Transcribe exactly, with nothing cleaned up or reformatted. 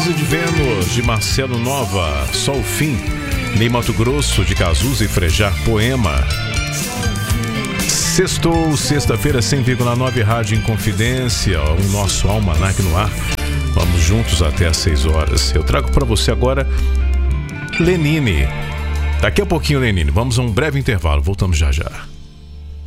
Camisa de Vênus, de Marcelo Nova. Só o fim. Ney Mato Grosso, de Cazuza e Frejá, Poema. Sextou, sexta-feira, cem vírgula nove Rádio Inconfidência, o nosso almanac no ar. Vamos juntos até às seis horas. Eu trago para você agora Lenine. Daqui a pouquinho, Lenine. Vamos a um breve intervalo. Voltamos já já.